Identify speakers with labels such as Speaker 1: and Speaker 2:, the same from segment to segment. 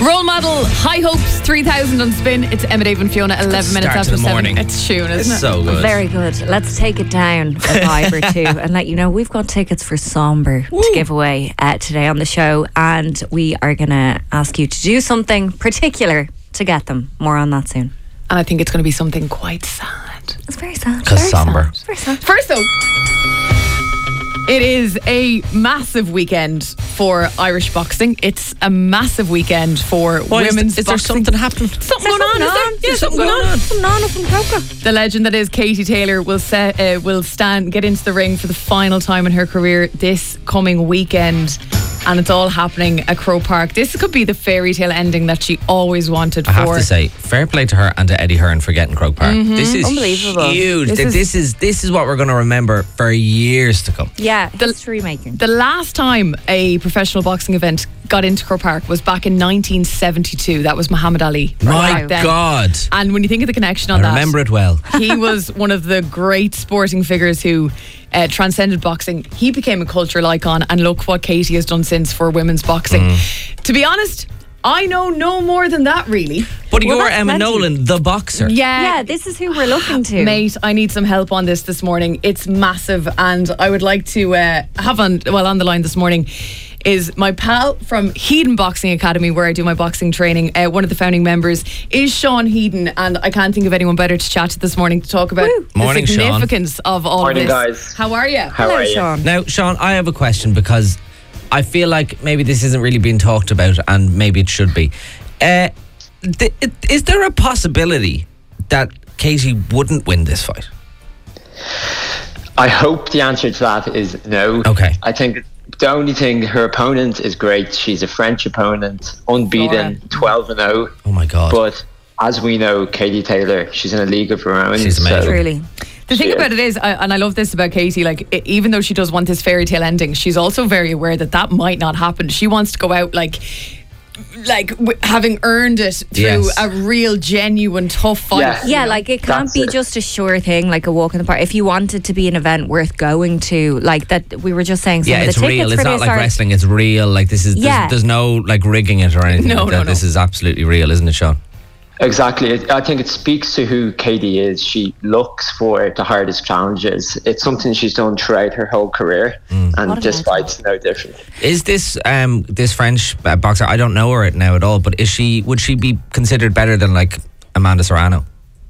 Speaker 1: Role model, High Hopes, 3000 on Spin. It's Emma, Dave and Fiona, 11 minutes after
Speaker 2: the
Speaker 1: 7.
Speaker 2: morning.
Speaker 1: It's tune, isn't it?
Speaker 2: So good.
Speaker 3: Very good. Let's take it down a vibe or two and let you know we've got tickets for Somber to give away today on the show, and we are going to ask you to do something particular to get them. More on that soon.
Speaker 1: And I think it's going to be something quite sad.
Speaker 3: It's very sad.
Speaker 2: Because
Speaker 3: Very
Speaker 2: somber.
Speaker 3: sad. Very sad.
Speaker 1: First though, it is a massive weekend for Irish boxing. It's a massive weekend for women's
Speaker 2: Is there
Speaker 1: boxing.
Speaker 2: something happening?
Speaker 1: Something going on, is there? Yeah, something going on.
Speaker 3: Something on up in Croker.
Speaker 1: The legend that is Katie Taylor will get into the ring for the final time in her career this coming weekend. And it's all happening at Croke Park. This could be the fairy tale ending that she always wanted
Speaker 2: I
Speaker 1: for.
Speaker 2: have to say, fair play to her and to Eddie Hearn for getting Croke Park. This is
Speaker 3: Unbelievable.
Speaker 2: huge.
Speaker 1: This
Speaker 2: This is what we're going to remember for years to come.
Speaker 3: Yeah, history making.
Speaker 1: The last time a professional boxing event got into Croke Park was back in 1972. That was Muhammad Ali.
Speaker 2: My
Speaker 1: back then.
Speaker 2: God.
Speaker 1: And when you think of the connection on
Speaker 2: I
Speaker 1: that,
Speaker 2: remember it well.
Speaker 1: he was one of the great sporting figures who transcended boxing. He became a cultural icon, and look what Katie has done since for women's boxing. To be honest, I know no more than that, really.
Speaker 2: But
Speaker 3: Well,
Speaker 2: you're
Speaker 3: that's
Speaker 2: Emma
Speaker 3: plenty.
Speaker 2: Nolan, the boxer.
Speaker 3: Yeah, this is who we're looking to.
Speaker 1: Mate, I need some help on this morning. It's massive, and I would like to have on the line this morning is my pal from Heedon Boxing Academy, where I do my boxing training. One of the founding members is Sean Heedon, and I can't think of anyone better to chat to this morning to talk about
Speaker 2: Morning,
Speaker 1: the
Speaker 2: Sean.
Speaker 1: significance of all
Speaker 4: Morning,
Speaker 1: of this.
Speaker 4: guys.
Speaker 1: How are you?
Speaker 4: How
Speaker 3: Hello,
Speaker 4: are you?
Speaker 3: Sean.
Speaker 2: Now, Sean, I have a question because I feel like maybe this isn't really being talked about, and maybe it should be. Is there a possibility that Katie wouldn't win this fight?
Speaker 4: I hope the answer to that is no.
Speaker 2: Okay.
Speaker 4: I think the only thing, her opponent is great. She's a French opponent, unbeaten, 12-0.
Speaker 2: Oh my God.
Speaker 4: But as we know, Katie Taylor, she's in a league of her own.
Speaker 2: She's amazing.
Speaker 3: Truly.
Speaker 1: The thing
Speaker 4: She
Speaker 1: about it is, and I love this about Katie, like, even though she does want this fairy tale ending, she's also very aware that that might not happen. She wants to go out having earned it through
Speaker 2: Yes.
Speaker 1: a real, genuine, tough fight.
Speaker 4: Yeah.
Speaker 3: Yeah, like it can't
Speaker 4: That's
Speaker 3: be
Speaker 4: it.
Speaker 3: just a sure thing, like a walk in the park. If you want it to be an event worth going to, like that, we were just saying. Some
Speaker 2: Yeah,
Speaker 3: of the
Speaker 2: it's
Speaker 3: tickets
Speaker 2: real.
Speaker 3: for
Speaker 2: It's not
Speaker 3: this
Speaker 2: like
Speaker 3: are-
Speaker 2: wrestling. It's real. Like this is.
Speaker 3: Yeah.
Speaker 2: There's no like rigging it or anything.
Speaker 1: No,
Speaker 2: like that.
Speaker 1: no, no.
Speaker 2: This is absolutely real, isn't it, Sean?
Speaker 4: Exactly. I think it speaks to who Katie is. She looks for the hardest challenges. It's something she's done throughout her whole career,
Speaker 3: What
Speaker 4: and
Speaker 3: a
Speaker 4: this
Speaker 3: nice
Speaker 4: fight's no different.
Speaker 2: Is this this French boxer? I don't know her now at all, but would she be considered better than like Amanda Serrano?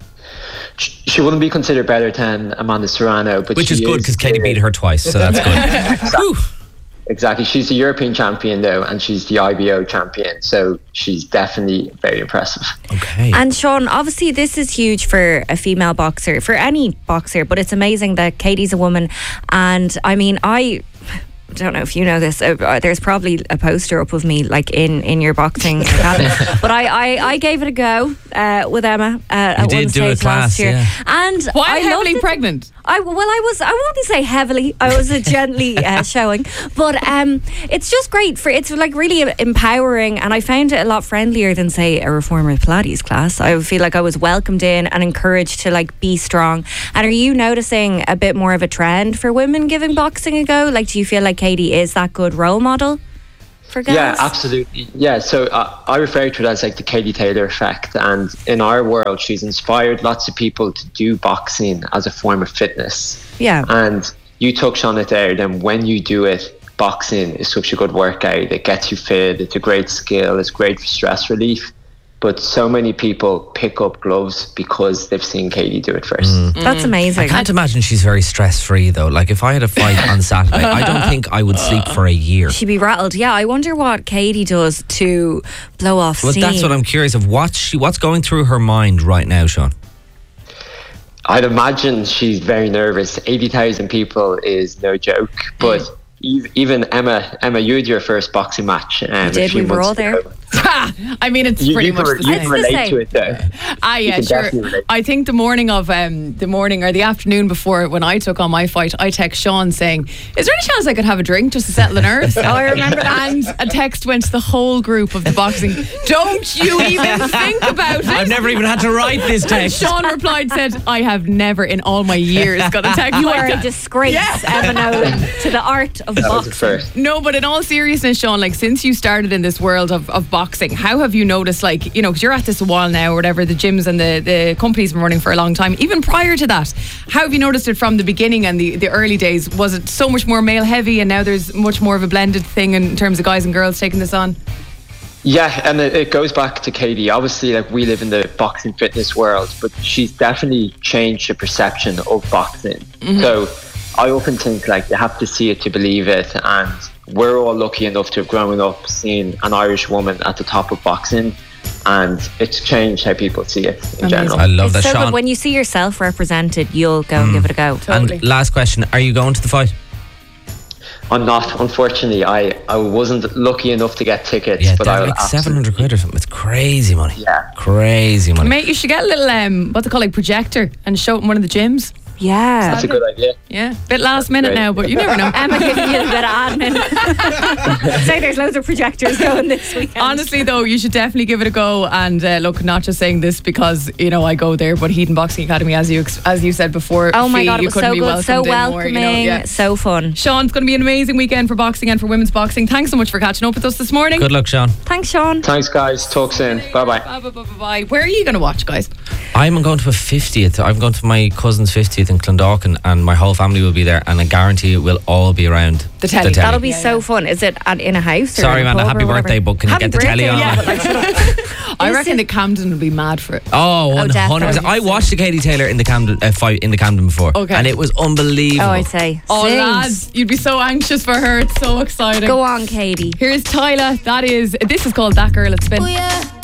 Speaker 4: She wouldn't be considered better than Amanda Serrano, but
Speaker 2: Which
Speaker 4: she
Speaker 2: is good because Katie beat her twice, so that's good. Whew.
Speaker 4: Exactly. She's the European champion though, and she's the IBO champion, so she's definitely very impressive.
Speaker 2: Okay.
Speaker 3: And Sean, obviously this is huge for a female boxer, for any boxer, but it's amazing that Katie's a woman. And I mean, I don't know if you know this, there's probably a poster up of me like in your boxing academy. But I gave it a go with Emma at
Speaker 2: You
Speaker 3: one
Speaker 2: did do a
Speaker 3: stage last
Speaker 2: class,
Speaker 3: year.
Speaker 2: yeah.
Speaker 3: And
Speaker 1: While
Speaker 3: I
Speaker 1: heavily
Speaker 3: loved it.
Speaker 1: pregnant.
Speaker 3: I wouldn't say heavily. I was gently showing, but it's just great it's like really empowering, and I found it a lot friendlier than say a reformer Pilates class. I feel like I was welcomed in and encouraged to like be strong. And are you noticing a bit more of a trend for women giving boxing a go? Like, do you feel like Katie is that good role model for girls?
Speaker 4: Yeah, absolutely. Yeah, so I refer to it as like the Katie Taylor effect. And in our world, she's inspired lots of people to do boxing as a form of fitness.
Speaker 3: Yeah.
Speaker 4: And you touched on it there, then when you do it, boxing is such a good workout. It gets you fit. It's a great skill. It's great for stress relief. But so many people pick up gloves because they've seen Katie do it first.
Speaker 3: That's amazing.
Speaker 2: I can't imagine she's very stress-free though. Like if I had a fight on Saturday, I don't think I would sleep for a year.
Speaker 3: She'd be rattled. Yeah, I wonder what Katie does to blow off
Speaker 2: Well,
Speaker 3: steam.
Speaker 2: that's what I'm curious of. What's going through her mind right now, Sean?
Speaker 4: I'd imagine she's very nervous. 80,000 people is no joke. But even Emma, you had your first boxing match.
Speaker 3: We did, we were all there.
Speaker 1: I mean, it's
Speaker 4: You,
Speaker 1: pretty
Speaker 4: you
Speaker 1: much
Speaker 4: can,
Speaker 1: the
Speaker 4: you
Speaker 1: same.
Speaker 4: can
Speaker 3: It's the
Speaker 4: relate
Speaker 3: same.
Speaker 4: to it though.
Speaker 1: Ah,
Speaker 4: You
Speaker 1: yeah,
Speaker 4: can
Speaker 1: sure.
Speaker 4: definitely relate.
Speaker 1: I think the morning or the afternoon before when I took on my fight, I text Sean saying, "Is there any chance I could have a drink just to settle the nerves?" Oh, I remember that. And a text went to the whole group of the boxing. Don't you even think about it?
Speaker 2: I've never even had to write this
Speaker 1: And
Speaker 2: text.
Speaker 1: Sean replied, said, "I have never in all my years got a text
Speaker 3: You
Speaker 1: like
Speaker 3: are a
Speaker 1: that."
Speaker 3: disgrace, Emma to the art of
Speaker 4: That was the
Speaker 3: boxing.
Speaker 4: first.
Speaker 1: No, but in all seriousness, Sean, like since you started in this world of boxing, boxing, how have you noticed, like, you know, because you're at this a while now or whatever, the gyms and the company's been running for a long time. Even prior to that, how have you noticed it from the beginning and the early days? Was it so much more male heavy and now there's much more of a blended thing in terms of guys and girls taking this on?
Speaker 4: Yeah, and it goes back to Katie. Obviously, like, we live in the boxing fitness world, but she's definitely changed the perception of boxing. So I often think, like, you have to see it to believe it, and we're all lucky enough to have grown up seeing an Irish woman at the top of boxing, and it's changed how people see it in general.
Speaker 2: I love that,
Speaker 3: So
Speaker 2: Sean.
Speaker 3: good. When you see yourself represented, you'll go and give it a go.
Speaker 1: Totally.
Speaker 2: And last question, are you going to the fight?
Speaker 4: I'm not, unfortunately. I wasn't lucky enough to get tickets,
Speaker 2: Yeah,
Speaker 4: but
Speaker 2: they're
Speaker 4: I
Speaker 2: like 700 quid or something. It's crazy money.
Speaker 4: Yeah.
Speaker 2: Crazy money.
Speaker 1: Mate, you should get a little, what's it called, like projector and show it in one of the gyms.
Speaker 3: Yeah.
Speaker 4: That's a good idea.
Speaker 1: Yeah, bit last minute
Speaker 4: great.
Speaker 1: now, but you never know.
Speaker 3: Emma giving you a bit of admin. Say there's loads of projectors going this weekend.
Speaker 1: Honestly, though, you should definitely give it a go. And look, not just saying this because, you know, I go there, but Heaton Boxing Academy, as you said before.
Speaker 3: Oh my
Speaker 1: Fee,
Speaker 3: God, it
Speaker 1: you
Speaker 3: was
Speaker 1: couldn't
Speaker 3: so
Speaker 1: be
Speaker 3: good, so
Speaker 1: welcomed in more,
Speaker 3: welcoming,
Speaker 1: you know, yeah.
Speaker 3: so fun.
Speaker 1: Sean, it's going to be an amazing weekend for boxing and for women's boxing. Thanks so much for catching up with us this morning.
Speaker 2: Good luck, Sean.
Speaker 3: Thanks, Sean.
Speaker 4: Thanks, guys. Talk soon. Bye-bye.
Speaker 1: Bye. Where are you going to watch, guys?
Speaker 2: I'm going to a 50th. I'm going to my cousin's 50th in Clondalkin, and my whole family will be there, and I guarantee it will all be around
Speaker 1: The telly.
Speaker 3: That'll be so fun. Is it in a house? Or
Speaker 2: Sorry,
Speaker 3: in a
Speaker 2: Amanda,
Speaker 3: pub
Speaker 2: happy
Speaker 3: or whatever?
Speaker 2: birthday, but can you
Speaker 3: Happy
Speaker 2: get the telly
Speaker 3: birthday,
Speaker 2: on?
Speaker 3: yeah, but like, shut up.
Speaker 1: I
Speaker 3: Is
Speaker 1: reckon
Speaker 3: it-
Speaker 1: the Camden will be mad for it.
Speaker 2: Oh, 100%.
Speaker 3: definitely.
Speaker 2: I watched the Katie Taylor in the Camden fight in the Camden before,
Speaker 1: Okay.
Speaker 2: and it was unbelievable.
Speaker 3: Oh, I'd say.
Speaker 1: Oh,
Speaker 3: Sings.
Speaker 1: lads, you'd be so anxious for her. It's so exciting.
Speaker 3: Go on, Katie.
Speaker 1: Here's Tyla. This is called That Girl at Spin.
Speaker 5: Oh yeah.